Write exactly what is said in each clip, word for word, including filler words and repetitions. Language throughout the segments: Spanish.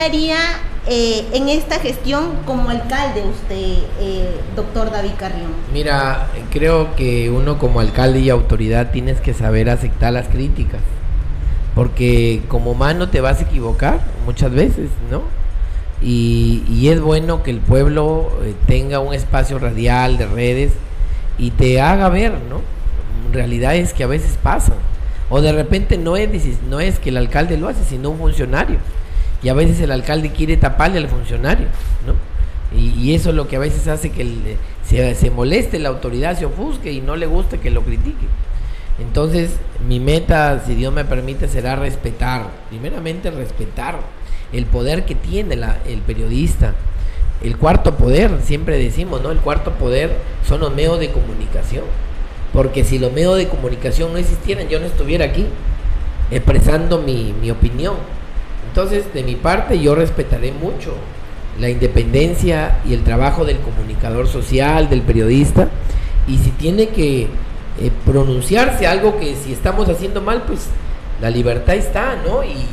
haría eh, en esta gestión como alcalde usted, eh, doctor David Carrión? Mira, creo que uno como alcalde y autoridad tienes que saber aceptar las críticas, porque como humano te vas a equivocar muchas veces, ¿no? Y, y es bueno que el pueblo eh, tenga un espacio radial de redes y te haga ver, ¿no? Realidades que a veces pasan, o de repente no es, no es que el alcalde lo hace, sino un funcionario. Y a veces el alcalde quiere taparle al funcionario, ¿no? Y, y eso es lo que a veces hace que el, se, se moleste la autoridad, se ofusque y no le guste que lo critique. Entonces, mi meta, si Dios me permite, será respetar, primeramente respetar el poder que tiene la, el periodista. El cuarto poder, siempre decimos, ¿no? El cuarto poder son los medios de comunicación. Porque si los medios de comunicación no existieran, yo no estuviera aquí expresando mi, mi opinión. Entonces, de mi parte, yo respetaré mucho la independencia y el trabajo del comunicador social, del periodista, y si tiene que eh, pronunciarse algo que si estamos haciendo mal, pues la libertad está, ¿no? Y,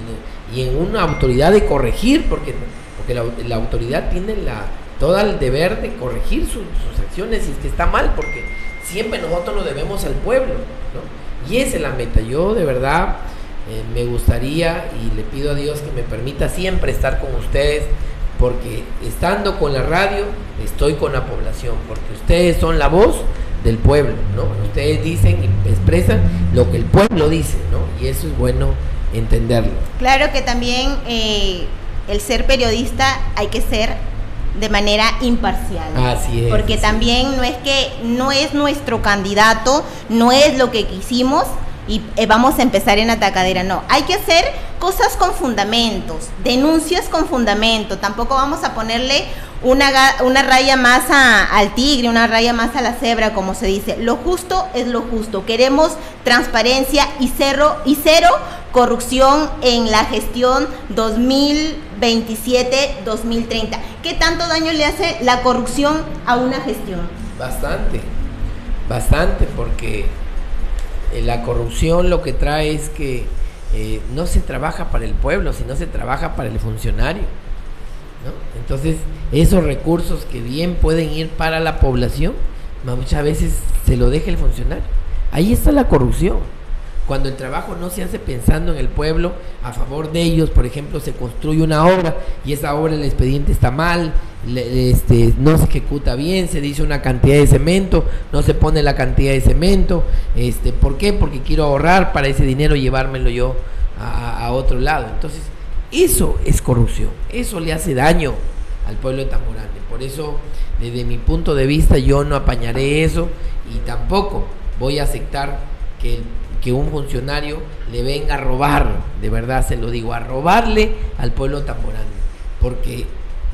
y en una autoridad de corregir, porque, porque la, la autoridad tiene la, todo el deber de corregir su, sus acciones si es que está mal, porque siempre nosotros lo debemos al pueblo, ¿no? Y esa es la meta. Yo de verdad Eh, me gustaría y le pido a Dios que me permita siempre estar con ustedes, porque estando con la radio estoy con la población, porque ustedes son la voz del pueblo, ¿no? Ustedes dicen y expresan lo que el pueblo dice, ¿no? Y eso es bueno entenderlo. Claro que también eh, el ser periodista hay que ser de manera imparcial. Así es. Porque sí. También no es que no es nuestro candidato, no es lo que quisimos, y eh, vamos a empezar en atacadera, no, hay que hacer cosas con fundamentos, denuncias con fundamento, tampoco vamos a ponerle una, una raya más a, al tigre, una raya más a la cebra, como se dice. Lo justo es lo justo, queremos transparencia y cero, y cero corrupción en la gestión dos mil veintisiete dos mil treinta. ¿Qué tanto daño le hace la corrupción a una gestión? Bastante, bastante, porque la corrupción lo que trae es que eh, no se trabaja para el pueblo, sino se trabaja para el funcionario, ¿no? Entonces, esos recursos que bien pueden ir para la población, muchas veces se lo deja el funcionario. Ahí está la corrupción. Cuando el trabajo no se hace pensando en el pueblo, a favor de ellos, por ejemplo, se construye una obra y esa obra, el expediente está mal, le, este, no se ejecuta bien, se dice una cantidad de cemento, no se pone la cantidad de cemento, este, ¿por qué? Porque quiero ahorrar para ese dinero llevármelo yo a, a otro lado. Entonces, eso es corrupción, eso le hace daño al pueblo de Tamborande. Por eso, desde mi punto de vista, yo no apañaré eso y tampoco voy a aceptar que el que un funcionario le venga a robar, de verdad se lo digo, a robarle al pueblo tamborano, porque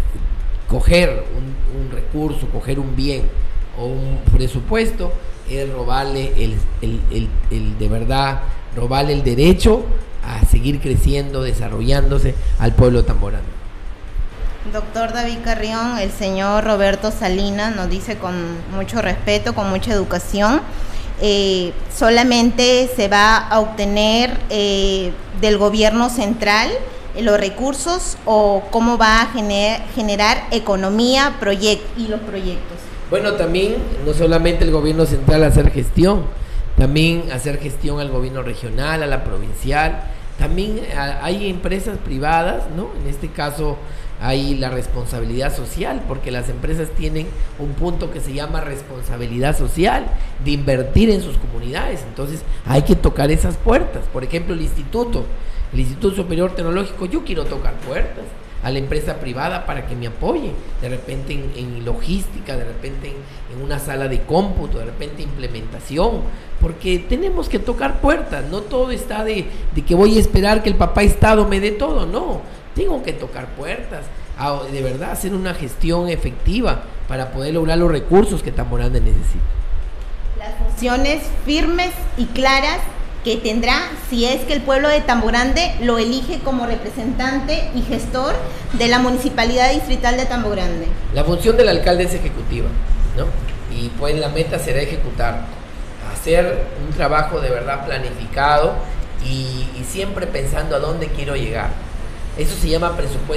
coger un, un recurso, coger un bien o un presupuesto es robarle el, el, el, el de verdad, robarle el derecho a seguir creciendo, desarrollándose al pueblo tamborano. Doctor David Carrión, el señor Roberto Salinas nos dice con mucho respeto, con mucha educación, Eh, solamente se va a obtener eh, del gobierno central eh, los recursos, o cómo va a gener, generar economía proyect, y los proyectos. Bueno, también no solamente el gobierno central hacer gestión, también hacer gestión al gobierno regional, a la provincial, también a, hay empresas privadas, ¿no? En este caso hay la responsabilidad social, porque las empresas tienen un punto que se llama responsabilidad social, de invertir en sus comunidades. Entonces hay que tocar esas puertas. Por ejemplo, el instituto, el Instituto Superior Tecnológico, yo quiero tocar puertas a la empresa privada para que me apoye, de repente en, en logística, de repente en, en una sala de cómputo, de repente implementación, porque tenemos que tocar puertas. No todo está de, de que voy a esperar que el papá Estado me dé todo, no. Tengo que tocar puertas, a, de verdad hacer una gestión efectiva para poder lograr los recursos que Tamborande necesita. Las funciones firmes y claras que tendrá si es que el pueblo de Tamborande lo elige como representante y gestor de la Municipalidad Distrital de Tamborande. La función del alcalde es ejecutiva, ¿no? Y pues la meta será ejecutar, hacer un trabajo de verdad planificado y, y siempre pensando a dónde quiero llegar. Eso se llama presupuesto